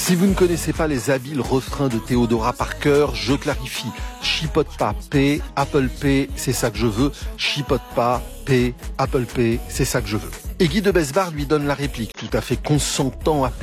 Si vous ne connaissez pas les habiles refrains de Théodora par cœur, je clarifie. Chipote pas, P, Apple Pay, c'est ça que je veux. Chipote pas, P, Apple Pay, c'est ça que je veux. Et Guy de Besbar lui donne la réplique, tout à fait consentant à